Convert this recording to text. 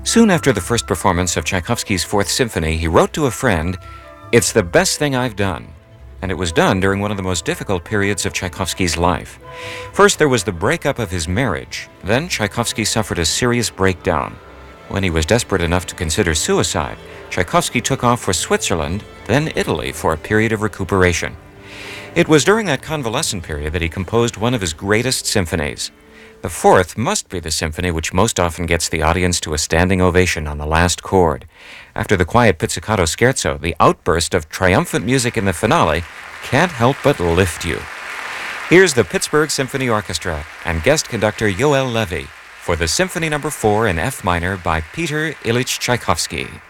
Soon after the first performance of Tchaikovsky's Fourth Symphony, he wrote to a friend, "It's the best thing I've done." And it was done during one of the most difficult periods of Tchaikovsky's life. First, there was the breakup of his marriage. Then, Tchaikovsky suffered a serious breakdown. When he was desperate enough to consider suicide, Tchaikovsky took off for Switzerland, then Italy, for a period of recuperation. It was during that convalescent period that he composed one of his greatest symphonies. The fourth must be the symphony which most often gets the audience to a standing ovation on the last chord. After the quiet pizzicato scherzo, the outburst of triumphant music in the finale can't help but lift you. Here's the Pittsburgh Symphony Orchestra and guest conductor Yoel Levy for the Symphony No. 4 in F minor by Peter Ilyich Tchaikovsky.